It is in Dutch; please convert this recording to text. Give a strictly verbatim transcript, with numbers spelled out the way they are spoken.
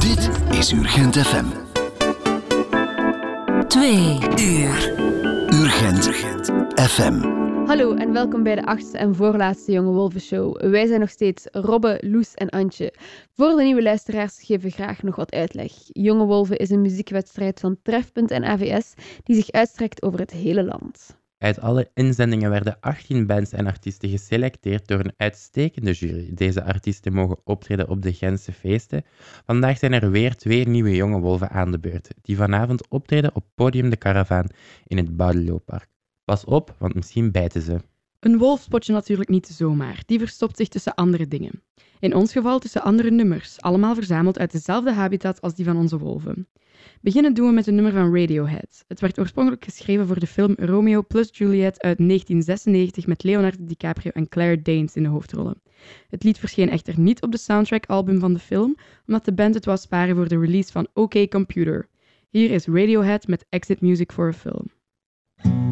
Dit is Urgent F M. Twee uur. Urgent F M. Hallo en welkom bij de achtste en voorlaatste Jonge Wolven Show. Wij zijn nog steeds Robbe, Loes en Antje. Voor de nieuwe luisteraars geven we graag nog wat uitleg. Jonge Wolven is een muziekwedstrijd van Trefpunt en A V S die zich uitstrekt over het hele land. Uit alle inzendingen werden achttien bands en artiesten geselecteerd door een uitstekende jury. Deze artiesten mogen optreden op de Gentse feesten. Vandaag zijn er weer twee nieuwe Jonge Wolven aan de beurt, die vanavond optreden op podium De Caravan in het Boudelooppark. Pas op, want misschien bijten ze. Een wolf spot je natuurlijk niet zomaar. Die verstopt zich tussen andere dingen. In ons geval tussen andere nummers, allemaal verzameld uit dezelfde habitat als die van onze wolven. Beginnen doen we met een nummer van Radiohead. Het werd oorspronkelijk geschreven voor de film Romeo plus Juliet uit negentien zesennegentig met Leonardo DiCaprio en Claire Danes in de hoofdrollen. Het lied verscheen echter niet op de soundtrack-album van de film, omdat de band het wou sparen voor de release van OK Computer. Hier is Radiohead met Exit Music for a Film.